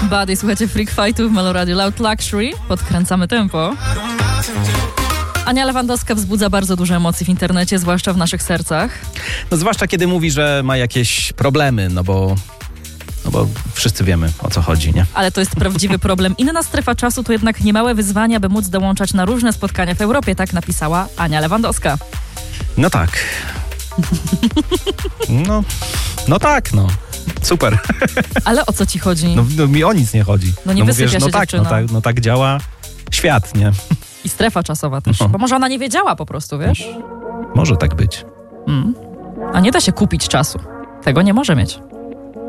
Somebody, słuchajcie Freak Fightu w Meloradio Loud Luxury. Podkręcamy tempo. Ania Lewandowska wzbudza bardzo duże emocje w internecie, zwłaszcza w naszych sercach. No zwłaszcza kiedy mówi, że ma jakieś problemy, no bo wszyscy wiemy, o co chodzi, nie? Ale to jest prawdziwy problem. Inna strefa czasu to jednak niemałe wyzwania, by móc dołączać na różne spotkania w Europie, tak napisała Ania Lewandowska. No tak. No tak. Super. Ale o co ci chodzi? No mi o nic nie chodzi. No nie wysypia się dziewczyna. No tak działa świat, nie? I strefa czasowa też. No. Bo może ona nie wiedziała po prostu, wiesz? Może tak być. A nie da się kupić czasu. Tego nie może mieć.